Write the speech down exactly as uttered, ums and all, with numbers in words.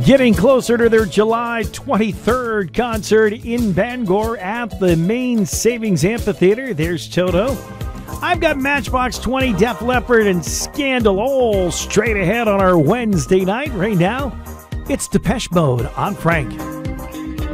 Getting closer to their July twenty-third concert in Bangor at the Main Savings Amphitheater. There's Toto. I've got Matchbox twenty, Def Leppard, and Scandal all straight ahead on our Wednesday night. Right now, it's Depeche Mode on Frank.